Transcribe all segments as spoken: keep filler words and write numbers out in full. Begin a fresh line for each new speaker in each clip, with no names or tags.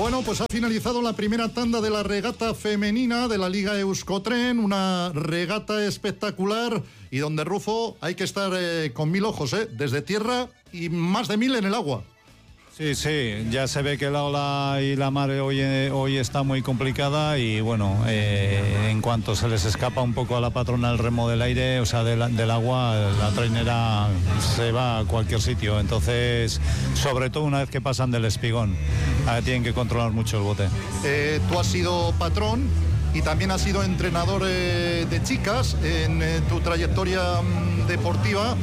Bueno, pues ha finalizado la primera tanda de la regata femenina de la Liga Euskotren, una regata espectacular y donde, Rufo, hay que estar eh, con mil ojos, ¿eh? Desde tierra y más de mil en el agua.
Sí, sí, ya se ve que la ola y la mar hoy, hoy está muy complicada y bueno, eh, en cuanto se les escapa un poco a la patrona el remo del aire, o sea, del, del agua, la trainera se va a cualquier sitio. Entonces, sobre todo una vez que pasan del espigón, eh, tienen que controlar mucho el bote.
Eh, tú has sido patrón y también has sido entrenador eh, de chicas en eh, tu trayectoria mm, deportiva.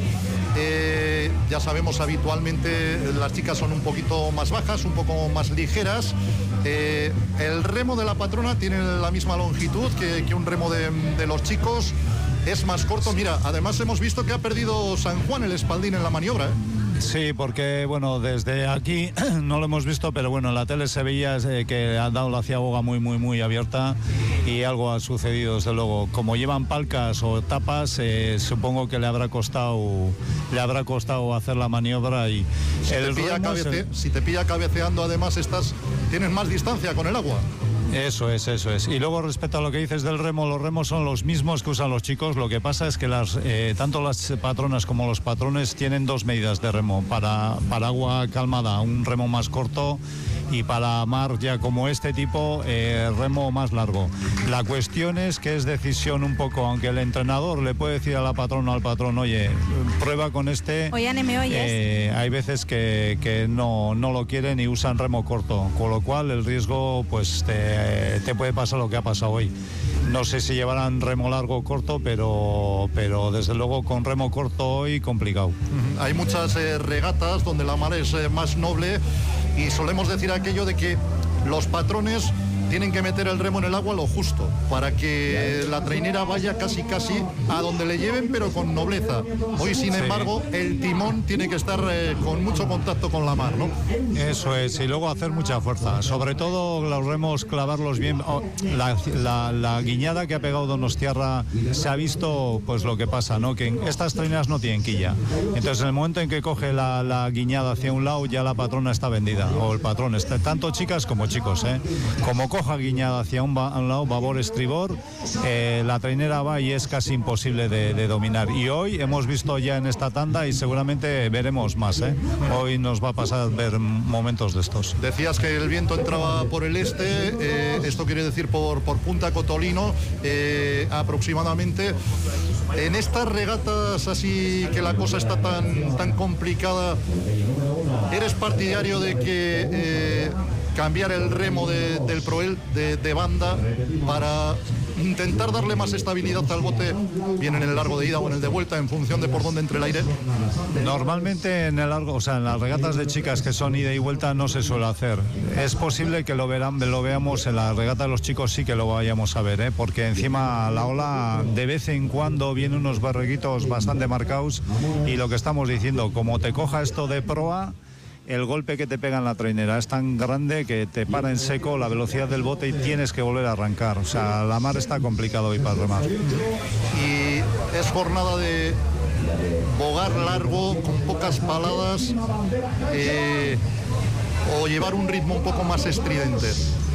Eh, ya sabemos, habitualmente las chicas son un poquito más bajas, un poco más ligeras. Eh, el remo de la patrona tiene la misma longitud que, que un remo de, de los chicos. Es más corto. Mira, además hemos visto que ha perdido San Juan el espaldín en la maniobra, ¿eh?
Sí, porque bueno, desde aquí no lo hemos visto, pero bueno, en la tele se veía eh, que ha dado la ciaboga muy, muy, muy abierta y algo ha sucedido, desde luego. Como llevan palcas o tapas, eh, supongo que le habrá costado, le habrá costado hacer la maniobra y
si,
el
te pilla cabece,
el...
si te pilla cabeceando, además estás, tienes más distancia con el agua.
Eso es, eso es. Y luego, respecto a lo que dices del remo, los remos son los mismos que usan los chicos. Lo que pasa es que las, eh, tanto las patronas como los patrones tienen dos medidas de remo. Para, para agua calmada, un remo más corto, y para mar ya como este tipo, eh, remo más largo. La cuestión es que es decisión un poco, aunque el entrenador le puede decir a la patrona o al patrón, oye, prueba con este.
Oye, ¿me oyes?
Eh, hay veces que, que no, no lo quieren y usan remo corto, con lo cual el riesgo, pues te, te puede pasar lo que ha pasado hoy. No sé si llevarán remo largo o corto, pero, pero desde luego con remo corto hoy complicado.
Uh-huh. Hay muchas eh, regatas donde la mar es eh, más noble y solemos decir aquello de que los patrones tienen que meter el remo en el agua lo justo para que la trainera vaya casi casi a donde le lleven, pero con nobleza. Hoy, sin embargo, el timón tiene que estar eh, con mucho contacto con la mar, ¿no?
Eso es, y luego hacer mucha fuerza. Sobre todo los remos, clavarlos bien. Oh, la, la, la guiñada que ha pegado Donostiarra, se ha visto pues lo que pasa, ¿no? Que estas traineras no tienen quilla. Entonces, en el momento en que coge la, la guiñada hacia un lado, ya la patrona está vendida, o el patrón está, tanto chicas como chicos, ¿eh? Como coja guiñada hacia un, ba, un lado, babor, estribor, eh, la trainera va y es casi imposible de, de dominar. Y hoy hemos visto ya en esta tanda y seguramente veremos más, ¿eh? Hoy nos va a pasar ver momentos de estos.
Decías que el viento entraba por el este, eh, esto quiere decir por, por Punta Cotolino, eh, aproximadamente. En estas regatas así que la cosa está tan, tan complicada, ¿eres partidario de que eh, cambiar el remo de, del proel de, de banda para intentar darle más estabilidad al bote, bien en el largo de ida o en el de vuelta, en función de por dónde entre el aire?
Normalmente en el largo, o sea, en las regatas de chicas que son ida y vuelta no se suele hacer. Es posible que lo verán, lo veamos en la regata de los chicos, sí que lo vayamos a ver, ¿eh? Porque encima la ola de vez en cuando viene unos barreguitos bastante marcados y lo que estamos diciendo, como te coja esto de proa, el golpe que te pega en la trainera es tan grande que te para en seco la velocidad del bote y tienes que volver a arrancar. O sea, la mar está complicado hoy para remar.
Y es jornada de bogar largo, con pocas paladas, eh, o llevar un ritmo un poco más estridente.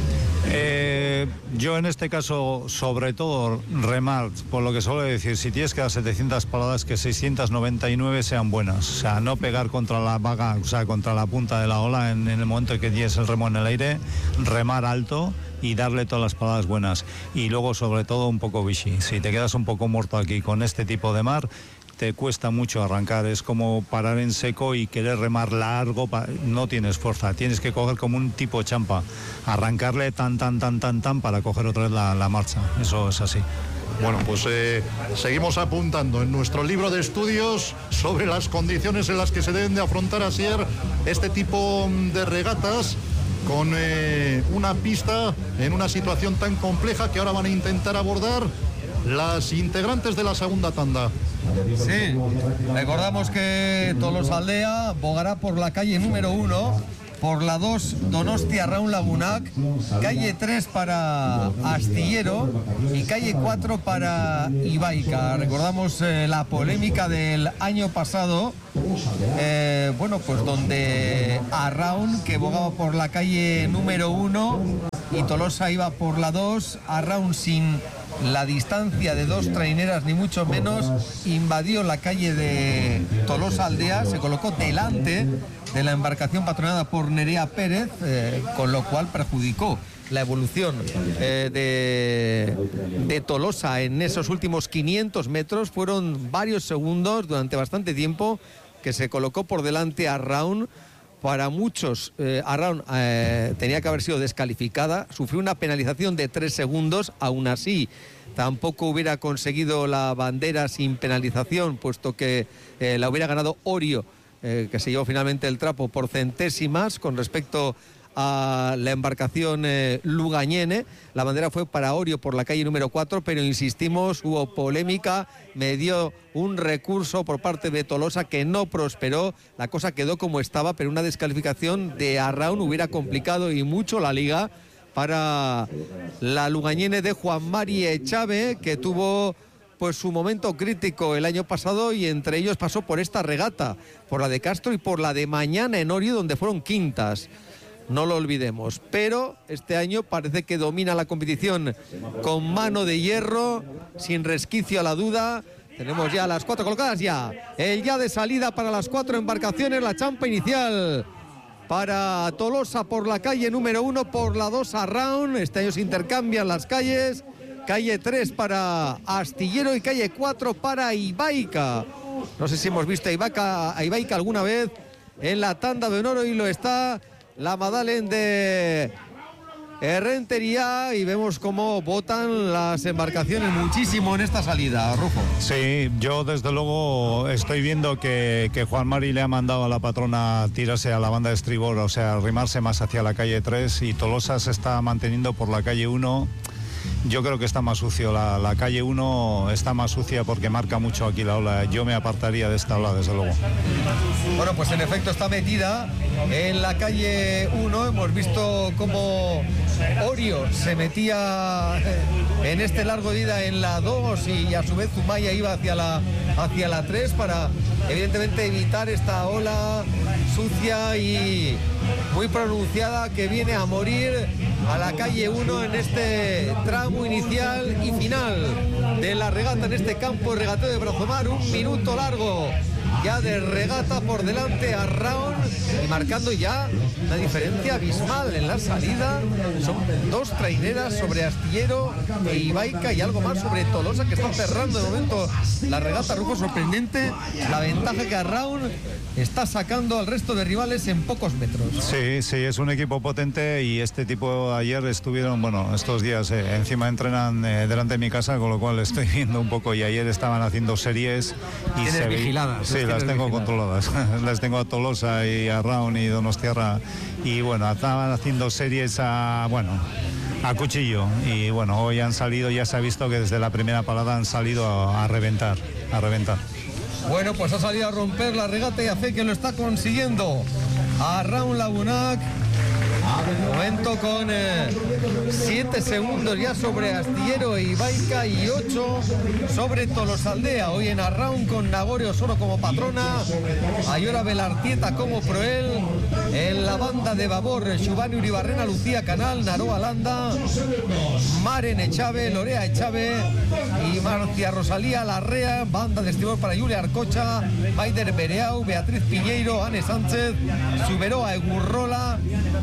Eh, yo en este caso, sobre todo, remar, por lo que suelo decir, si tienes que dar setecientas paladas, que seiscientas noventa y nueve sean buenas. O sea, no pegar contra la vaga, o sea, contra la punta de la ola en, en el momento en que tienes el remo en el aire, remar alto y darle todas las paladas buenas. Y luego, sobre todo, un poco vichy. Si te quedas un poco muerto aquí con este tipo de mar, te cuesta mucho arrancar, es como parar en seco y querer remar largo, no tienes fuerza, tienes que coger como un tipo champa, arrancarle tan, tan, tan, tan, tan para coger otra vez la, la marcha, eso es así.
Bueno, pues eh, seguimos apuntando en nuestro libro de estudios sobre las condiciones en las que se deben de afrontar así este tipo de regatas, con eh, una pista en una situación tan compleja que ahora van a intentar abordar las integrantes de la segunda tanda.
Sí, recordamos que Tolosaldea bogará por la calle número uno
por la dos Donostia Raun Lagunac, calle tres para Astillero y calle cuatro para Ibaica. Recordamos eh, la polémica del año pasado, eh, bueno, pues donde Arraun, que bogaba por la calle número uno y Tolosa iba por la dos, Arraun sin la distancia de dos traineras ni mucho menos invadió la calle de Tolosa Aldea, se colocó delante de la embarcación patronada por Nerea Pérez, eh, con lo cual perjudicó la evolución eh, de, de Tolosa en esos últimos quinientos metros. Fueron varios segundos durante bastante tiempo que se colocó por delante a Arraun. Para muchos, eh, Arraun eh, tenía que haber sido descalificada, sufrió una penalización de tres segundos, aún así tampoco hubiera conseguido la bandera sin penalización, puesto que eh, la hubiera ganado Orio, eh, que se llevó finalmente el trapo por centésimas con respecto a la embarcación eh, Lugañene. La bandera fue para Orio por la calle número cuatro, pero insistimos, hubo polémica, me dio un recurso por parte de Tolosa que no prosperó, la cosa quedó como estaba, pero una descalificación de Arraun hubiera complicado y mucho la liga para la Lugañene de Juan Mari Echave, que tuvo pues su momento crítico el año pasado y entre ellos pasó por esta regata, por la de Castro y por la de mañana en Orio, donde fueron quintas. No lo olvidemos, pero este año parece que domina la competición con mano de hierro, sin resquicio a la duda. Tenemos ya las cuatro colocadas ya. El ya de salida para las cuatro embarcaciones, la champa inicial para Tolosa por la calle número uno, por la dos Arraun. Este año se intercambian las calles. Calle tres para Astillero y calle cuatro para Ibaica. No sé si hemos visto a Ibaica, a Ibaica alguna vez en la tanda de honor, y lo está la Madalen de Errentería, y vemos cómo botan las embarcaciones muchísimo en esta salida, Rufo.
Sí, yo desde luego estoy viendo que, que Juan Mari le ha mandado a la patrona tirarse a la banda de estribor, o sea, arrimarse más hacia la calle tres, y Tolosa se está manteniendo por la calle uno. Yo creo que está más sucio, la, la calle uno está más sucia porque marca mucho aquí la ola. Yo me apartaría de esta ola, desde luego.
Bueno, pues en efecto está metida en la calle uno. Hemos visto cómo Orio se metía en este largo de ida en la dos y a su vez Zumaya iba hacia la, hacia la tres para evidentemente evitar esta ola sucia y muy pronunciada que viene a morir a la calle uno en este tramo inicial y final de la regata en este campo de regateo de Brazomar. Un minuto largo ya de regata por delante a Arraun y marcando ya una diferencia abismal en la salida. Son dos traineras sobre Astillero e Ibaica y algo más sobre Tolosa, que está cerrando de momento la regata. Rufo, sorprendente la ventaja que Arraun está sacando al resto de rivales en pocos metros.
Sí, sí, es un equipo potente y este tipo ayer estuvieron, bueno, estos días eh, encima entrenan eh, delante de mi casa, con lo cual estoy viendo un poco, y ayer estaban haciendo series y
¿Tienes
se
vigiladas?
Sí, las tengo
vigiladas.
controladas. Las tengo a Tolosa y a Arraun y Donostiarra, y bueno, estaban haciendo series a, bueno, a cuchillo, y bueno, hoy han salido, ya se ha visto que desde la primera parada han salido a, a reventar, a reventar.
Bueno, pues ha salido a romper la regata y a fe que lo está consiguiendo Arraun Lagunac. Momento con eh, siete segundos ya sobre Astillero e Ibaica y ocho sobre Tolosaldea. Hoy en Arraun con Nagorio solo como patrona, Ayora Belartieta como proel. En la banda de babor, Xubani Uribarrena, Lucía Canal, Naroa Landa, Maren Echave, Lorea Echave y Marcia Rosalía Larrea. Banda de estribor para Julia Arcocha, Maider Bereau, Beatriz Piñeiro, Ane Sánchez, Suberoa Egurrola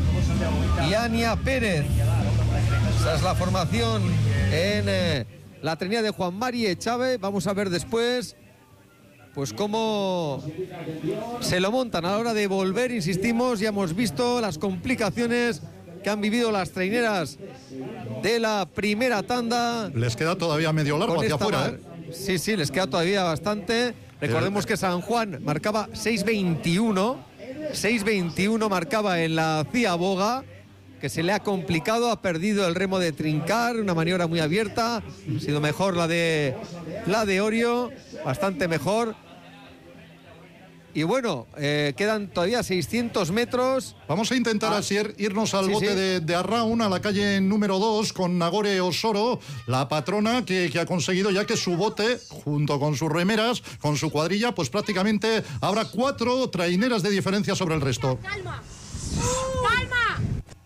y Ania Pérez. Esa es la formación en eh, la trinidad de Juan Mari Echave. Vamos a ver después pues cómo se lo montan a la hora de volver. Insistimos, ya hemos visto las complicaciones que han vivido las traineras de la primera tanda.
Les queda todavía medio largo hacia afuera, ¿eh?
Sí, sí, les queda todavía bastante. Recordemos que San Juan marcaba seis veintiuno. seis veintiuno marcaba en la Cía Boga, que se le ha complicado, ha perdido el remo de Trincar, una maniobra muy abierta. Ha sido mejor la de, la de Orio, bastante mejor. Y bueno, eh, quedan todavía seiscientos metros.
Vamos a intentar ah, así irnos al
sí,
bote
sí.
de, de Arraun, a la calle número dos, con Nagore Osoro, la patrona que, que ha conseguido ya que su bote, junto con sus remeras, con su cuadrilla, pues prácticamente habrá cuatro traineras de diferencia sobre el resto.
¡Calma! ¡Calma!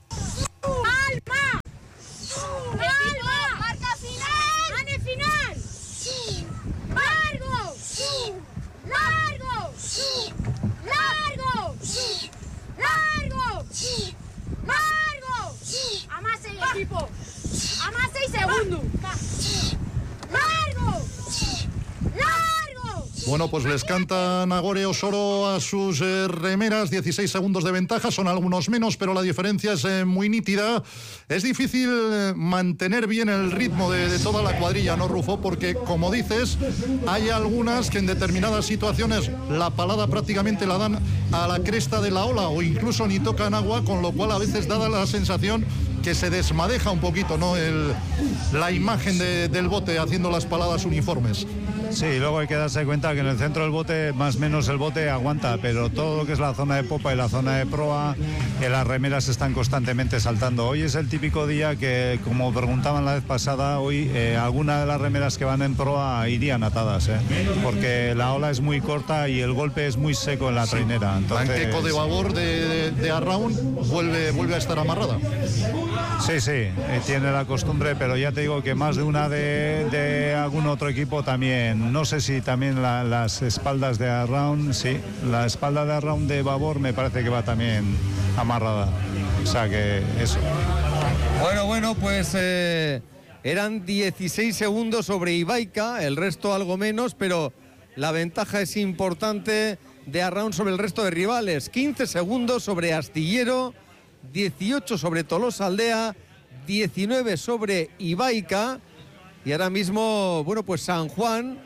¡Calma! ¡Calma! ¡Marca final! ¡Ane final! ¡Largo! ¡Largo! ¡Largo! ¡Largo! ¡Largo! A más seis, equipo. A más seis segundos. ¡Largo! ¡Largo!
Bueno, pues les canta Nagore Osoro a sus eh, remeras, dieciséis segundos de ventaja, son algunos menos, pero la diferencia es eh, muy nítida. Es difícil eh, mantener bien el ritmo de, de toda la cuadrilla, ¿no, Rufo? Porque, como dices, hay algunas que en determinadas situaciones la palada prácticamente la dan a la cresta de la ola o incluso ni tocan agua, con lo cual a veces da la sensación que se desmadeja un poquito, ¿no?, el, la imagen de, del bote haciendo las paladas uniformes.
Sí, luego hay que darse cuenta que en el centro del bote, más o menos el bote aguanta, pero todo lo que es la zona de popa y la zona de proa, que las remeras están constantemente saltando. Hoy es el típico día que, como preguntaban la vez pasada, hoy eh, algunas de las remeras que van en proa irían atadas, ¿eh? Porque la ola es muy corta y el golpe es muy seco en la trainera. Entonces...
Blanqueco de babor de, de, de Arraun vuelve, vuelve a estar amarrada.
Sí, sí, eh, tiene la costumbre, pero ya te digo que más de una de, de algún otro equipo también. No sé si también la, las espaldas de Arraun, sí, la espalda de Arraun de babor me parece que va también amarrada. O sea que eso.
Bueno, bueno, pues eh, eran dieciséis segundos sobre Ibaica, el resto algo menos, pero la ventaja es importante de Arraun sobre el resto de rivales. quince segundos sobre Astillero, dieciocho sobre Tolosa Aldea, diecinueve sobre Ibaica. Y ahora mismo, bueno, pues San Juan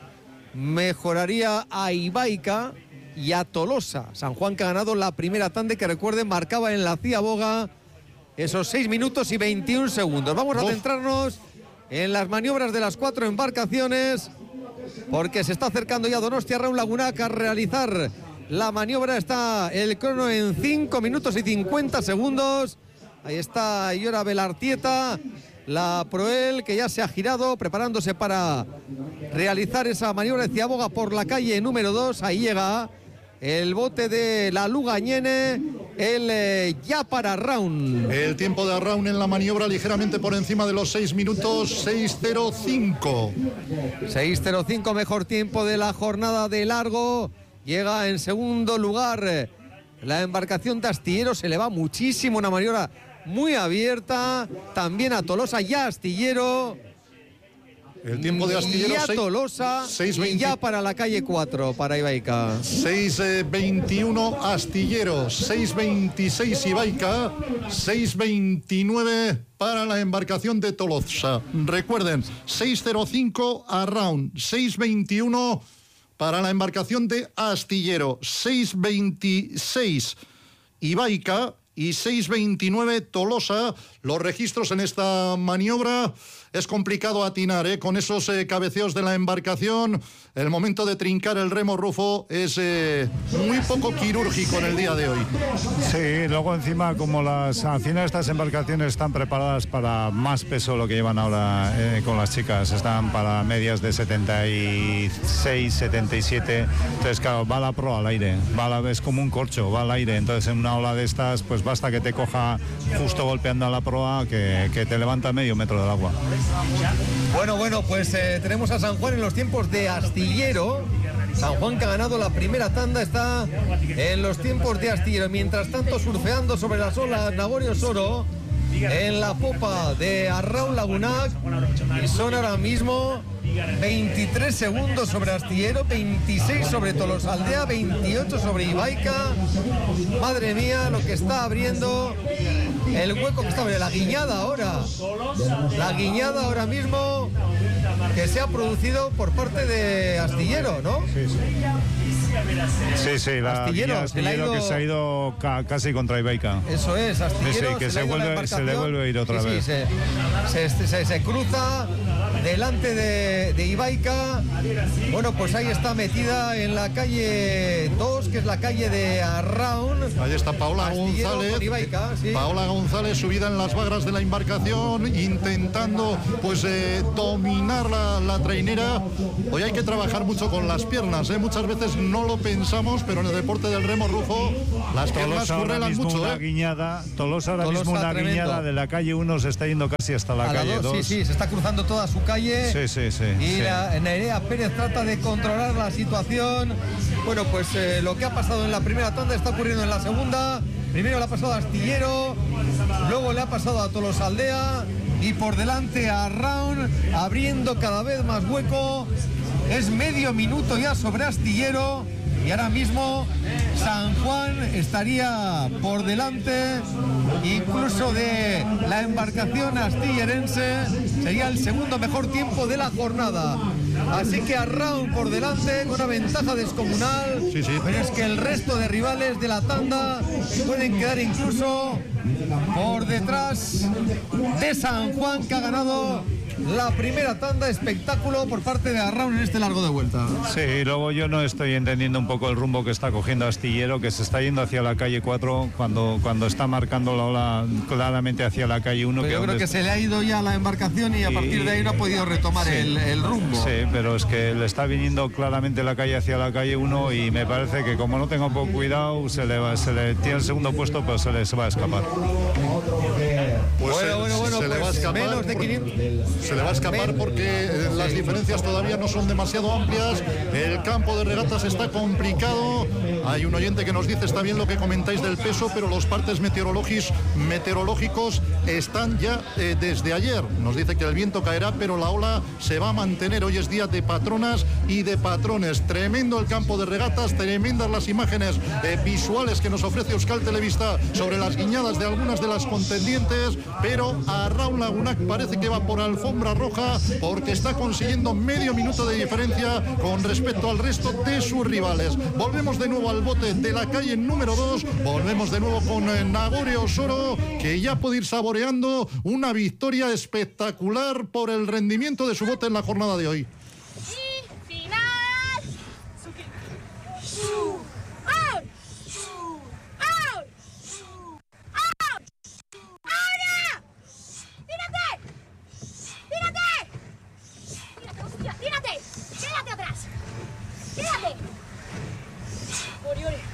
mejoraría a Ibaica y a Tolosa. San Juan, que ha ganado la primera tanda, que recuerden marcaba en la Ciaboga esos seis minutos y veintiún segundos. Vamos a centrarnos en las maniobras de las cuatro embarcaciones, porque se está acercando ya Donostia Arraun Lagunac a realizar la maniobra. Está el crono en cinco minutos y cincuenta segundos. Ahí está Iora Belartieta, la Proel, que ya se ha girado preparándose para realizar esa maniobra de Ciaboga por la calle número dos. Ahí llega el bote de la Lugañene, el eh, ya para Arraun.
El tiempo de Arraun en la maniobra ligeramente por encima de los seis minutos, seis cero cinco.
seis cero cinco, mejor tiempo de la jornada de largo. Llega en segundo lugar la embarcación de Astillero, se le va muchísimo, una maniobra muy abierta. También a Tolosa y a Astillero.
El tiempo de Astillero,
y a Tolosa,
seis,
y ya para la calle cuatro, para Ibaica.
seis veintiuno Astillero, seis veintiséis Ibaica, seis veintinueve para la embarcación de Tolosa. Recuerden, seis cero cinco Arraun, seis veintiuno para la embarcación de Astillero, seis veintiséis Ibaica y seis veintinueve Tolosa. Los registros en esta maniobra es complicado atinar, ¿eh? Con esos eh, cabeceos de la embarcación. El momento de trincar el remo, Rufo, es eh, muy poco quirúrgico en el día de hoy.
Sí, luego encima, como las al final estas embarcaciones están preparadas para más peso, lo que llevan ahora eh, con las chicas, están para medias de setenta y seis, setenta y siete. Entonces, claro, va la proa al aire, va la, es como un corcho, va al aire. Entonces, en una ola de estas, pues basta que te coja justo golpeando a la proa que, que te levanta medio metro del agua.
Bueno, bueno, pues eh, tenemos a San Juan en los tiempos de Astillero. San Juan, que ha ganado la primera tanda, está en los tiempos de Astillero. Mientras tanto, surfeando sobre las olas, Nagore Osoro en la popa de Arraun Lagunac. Y son ahora mismo veintitrés segundos sobre Astillero, veintiséis sobre Tolosa Aldea, veintiocho sobre Ibaica. Madre mía, lo que está abriendo el hueco que está abriendo, la guiñada ahora. La guiñada ahora mismo que se ha producido por parte de Astillero, ¿no?
Sí, sí. Sí, sí, la
Astillero,
Astillero,
se le ha ido...
que se ha ido ca casi contra Ibaica.
Eso es, Astillero.
Sí, sí, que se, se, vuelve, se le vuelve a ir otra
sí,
vez.
Sí, se, se, se, se cruza delante de, de Ibaica. Bueno, pues ahí está metida en la calle dos, que es la calle de Arraun.
Ahí está Paola
Astillero
González.
Ibaica, sí.
Paola González subida en las bagras de la embarcación, intentando pues eh, dominar la, la trainera. Hoy hay que trabajar mucho con las piernas, ¿eh? Muchas veces no lo pensamos, pero en el deporte del remo rufo las piernas
Tolosa
correlan mucho.
Una
¿eh?
guiñada, Tolosa ahora
Tolosa
mismo una
tremendo.
guiñada de la calle uno se está yendo casi hasta la
A
calle
dos,
dos.
sí, sí, se está cruzando toda su calle.
Sí, sí, sí.
Y
sí.
la, Nerea Pérez trata de controlar la situación. Bueno, pues eh, lo que ha pasado en la primera tanda está ocurriendo en la segunda. Primero le ha pasado a Astillero, luego le ha pasado a Tolosaldea y por delante a Arraun, abriendo cada vez más hueco. Es medio minuto ya sobre Astillero y ahora mismo San Juan estaría por delante incluso de la embarcación astillerense. Sería el segundo mejor tiempo de la jornada. Así que Arraun por delante con una ventaja descomunal.
Sí, sí.
Pero es que el resto de rivales de la tanda pueden quedar incluso por detrás de San Juan, que ha ganado la primera tanda. Espectáculo por parte de Arraun en este largo de vuelta.
Sí, luego yo no estoy entendiendo un poco el rumbo que está cogiendo Astillero, que se está yendo hacia la calle cuatro cuando, cuando está marcando la ola claramente hacia la calle uno.
Pero yo creo que se le ha ido ya la embarcación y a partir de ahí no ha podido retomar
sí,
el, el rumbo.
Sí, pero es que le está viniendo claramente la calle hacia la calle uno y me parece que como no tenga un poco cuidado, se le, va, se le tiene el segundo puesto, pues se le se va a escapar.
Pues
bueno, bueno, bueno,
se,
pues
le va a escapar
menos de quinientos.
se le va a escapar porque las diferencias todavía no son demasiado amplias. El campo de regatas está complicado. Hay un oyente que nos dice, está bien lo que comentáis del peso, pero los partes meteorológicos, meteorológicos están ya eh, desde ayer. Nos dice que el viento caerá, pero la ola se va a mantener. Hoy es día de patronas y de patrones. Tremendo el campo de regatas, tremendas las imágenes eh, visuales que nos ofrece Euskal Televista sobre las guiñadas de algunas de las contendientes, pero a Arraun Lagunac parece que va por alfombra roja porque está consiguiendo medio minuto de diferencia con respecto al resto de sus rivales. Volvemos de nuevo al bote de la calle número dos, volvemos de nuevo con eh, Nagore Osoro, que ya puede ir saboreando una victoria espectacular por el rendimiento de su bote en la jornada de hoy.
Y final. ¡Out! ¡Out! ¡Out! ¡Ahora! ¡Tírate! ¡Tírate! ¡Tírate, hostia! ¡Tírate! ¡Quédate atrás! ¡Tírate! ¡Ori, ori!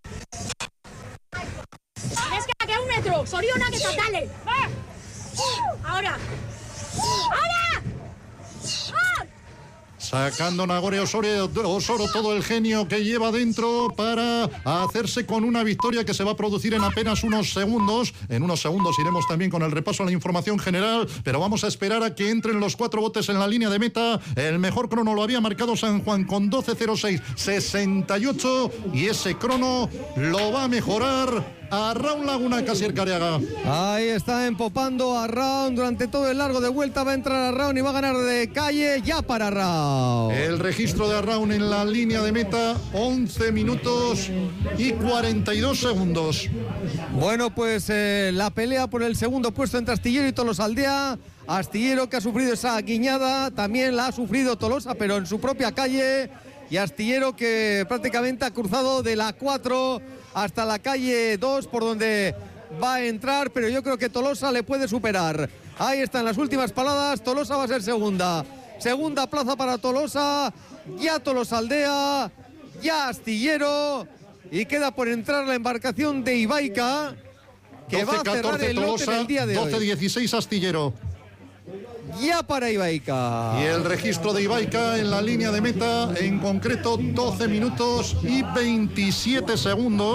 ¡Tienes que aquí a un metro! ¡Soriona, que te dale! ¡Ahora! ¡Ahora! ¡Ah!
Sacando Nagore Osoro, Osoro todo el genio que lleva dentro para hacerse con una victoria que se va a producir en apenas unos segundos. En unos segundos iremos también con el repaso a la información general, pero vamos a esperar a que entren los cuatro botes en la línea de meta. El mejor crono lo había marcado San Juan con doce cero seis sesenta y ocho y ese crono lo va a mejorar Arraun Lagunac, Asier Careaga.
Ahí está empopando Arraun durante todo el largo de vuelta. Va a entrar Arraun y va a ganar de calle ya para Arraun.
El registro de Arraun en la línea de meta, once minutos y cuarenta y dos segundos.
Bueno, pues eh, la pelea por el segundo puesto entre Astillero y Tolosaldea. Astillero, que ha sufrido esa guiñada, también la ha sufrido Tolosa, pero en su propia calle. Y Astillero, que prácticamente ha cruzado de la cuatro hasta la calle dos, por donde va a entrar, pero yo creo que Tolosa le puede superar. Ahí están las últimas paradas. Tolosa va a ser segunda. Segunda plaza para Tolosa. Ya Tolosaldea, ya Astillero. Y queda por entrar la embarcación de Ibaica, que va a cerrar el lote en el día de
doce
hoy.
dieciséis Astillero.
Ya para Ibaica.
Y el registro de Ibaica en la línea de meta, en concreto doce minutos y veintisiete segundos,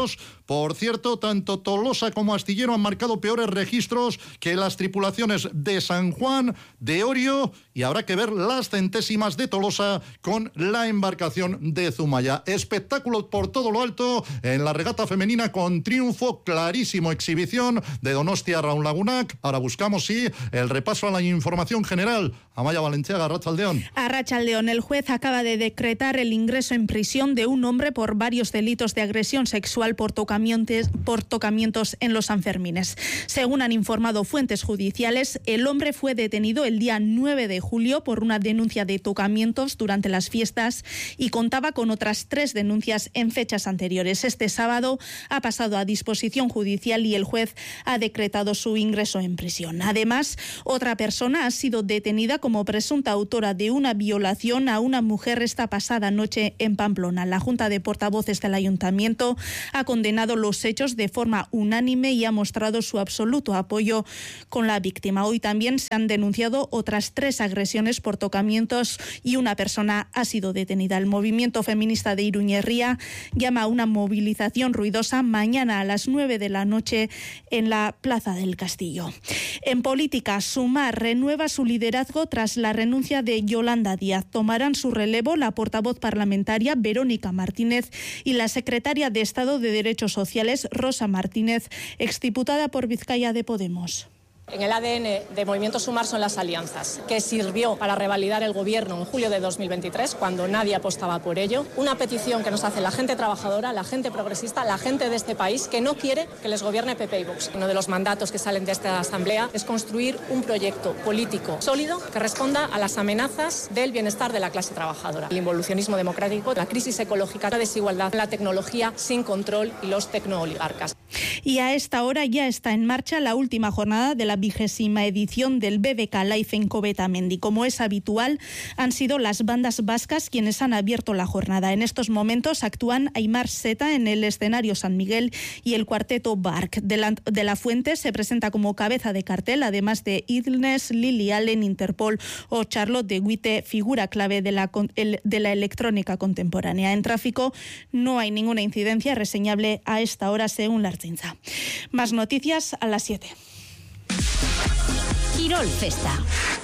Por cierto, tanto Tolosa como Astillero han marcado peores registros que las tripulaciones de San Juan, de Orio, y habrá que ver las centésimas de Tolosa con la embarcación de Zumaya. Espectáculo por todo lo alto en la regata femenina con triunfo clarísimo, exhibición de Donostia Raúl Lagunac. Ahora buscamos, sí, el repaso a la información general. Amaya Valenciaga, Arratsaldeón.
Arratsaldeón, el juez acaba de decretar el ingreso en prisión de un hombre por varios delitos de agresión sexual por tocamientos, por tocamientos en los Sanfermines. Según han informado fuentes judiciales, el hombre fue detenido el día nueve de julio por una denuncia de tocamientos durante las fiestas y contaba con otras tres denuncias en fechas anteriores. Este sábado ha pasado a disposición judicial y el juez ha decretado su ingreso en prisión. Además, otra persona ha sido detenida como presunta autora de una violación a una mujer esta pasada noche en Pamplona. La Junta de Portavoces del Ayuntamiento ha condenado los hechos de forma unánime y ha mostrado su absoluto apoyo con la víctima. Hoy también se han denunciado otras tres agresiones por tocamientos y una persona ha sido detenida. El movimiento feminista de Iruñerría llama a una movilización ruidosa mañana a las nueve de la noche en la Plaza del Castillo. En política, Sumar renueva su liderazgo tras la renuncia de Yolanda Díaz. Tomarán su relevo la portavoz parlamentaria Verónica Martínez y la secretaria de Estado de Derechos Sociales Rosa Martínez, exdiputada por Vizcaya de Podemos.
En el A D N de Movimiento Sumar son las alianzas, que sirvió para revalidar el gobierno en julio de dos mil veintitrés, cuando nadie apostaba por ello. Una petición que nos hace la gente trabajadora, la gente progresista, la gente de este país, que no quiere que les gobierne P P y Vox. Uno de los mandatos que salen de esta asamblea es construir un proyecto político sólido que responda a las amenazas del bienestar de la clase trabajadora. El involucionismo democrático, la crisis ecológica, la desigualdad, la tecnología sin control y los tecnooligarcas.
Y a esta hora ya está en marcha la última jornada de la vigésima edición del B B K Live en Covetamendi. Como es habitual, han sido las bandas vascas quienes han abierto la jornada. En estos momentos actúan Aimar Zeta en el escenario San Miguel y el cuarteto Bark. De la, de la Fuente se presenta como cabeza de cartel, además de Idles, Lily Allen, Interpol o Charlotte de Witte, figura clave de la, el, de la electrónica contemporánea. En tráfico no hay ninguna incidencia reseñable a esta hora según la Ertzaintza. Más noticias a las siete.
Quirol Festa.